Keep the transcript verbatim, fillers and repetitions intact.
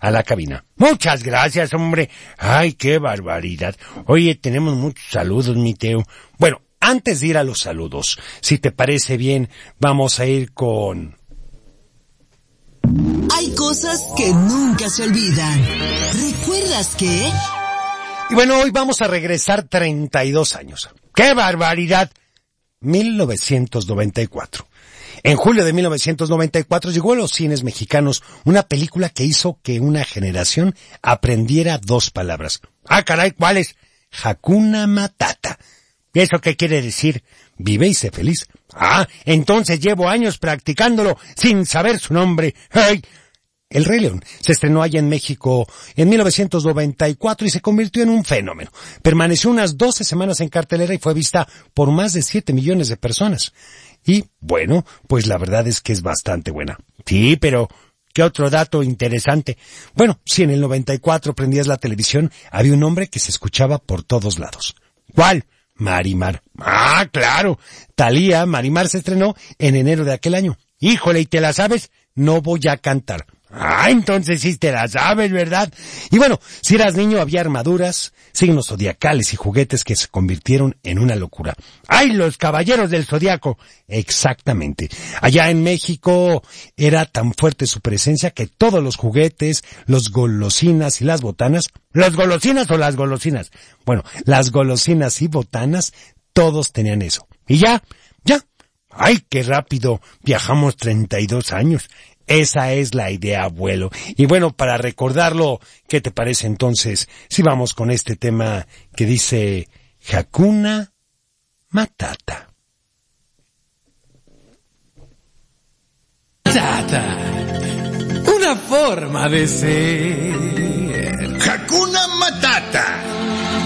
a la cabina. Muchas gracias, hombre. Ay, qué barbaridad. Oye, tenemos muchos saludos, mi Teo. Bueno, antes de ir a los saludos, si te parece bien, vamos a ir con... Hay cosas que nunca se olvidan. ¿Recuerdas qué? Y bueno, hoy vamos a regresar treinta y dos años. ¡Qué barbaridad! mil novecientos noventa y cuatro. En julio de mil novecientos noventa y cuatro llegó a los cines mexicanos una película que hizo que una generación aprendiera dos palabras. ¡Ah, caray! ¿Cuáles? Hakuna Matata. ¿Y eso qué quiere decir? Vive y sé feliz. Ah, entonces llevo años practicándolo sin saber su nombre. ¡Ay! El Rey León se estrenó allá en México en mil novecientos noventa y cuatro y se convirtió en un fenómeno. Permaneció unas doce semanas en cartelera y fue vista por más de siete millones de personas. Y, bueno, pues la verdad es que es bastante buena. Sí, pero ¿qué otro dato interesante? Bueno, si en el noventa y cuatro prendías la televisión, había un hombre que se escuchaba por todos lados. ¿Cuál? Marimar. Ah, claro. Thalía, Marimar se estrenó en enero de aquel año. Híjole, ¿y te la sabes? No voy a cantar. Ah, entonces sí te la sabes, ¿verdad? Y bueno, si eras niño había armaduras, signos zodiacales y juguetes que se convirtieron en una locura. ¡Ay, los caballeros del zodiaco! Exactamente. Allá en México era tan fuerte su presencia que todos los juguetes, los golosinas y las botanas... ¿Las golosinas o las golosinas? Bueno, las golosinas y botanas, todos tenían eso. Y ya, ya. ¡Ay, qué rápido! Viajamos treinta y dos años. Esa es la idea, abuelo. Y bueno, para recordarlo, ¿qué te parece entonces si vamos con este tema que dice Hakuna Matata? Matata, una forma de ser.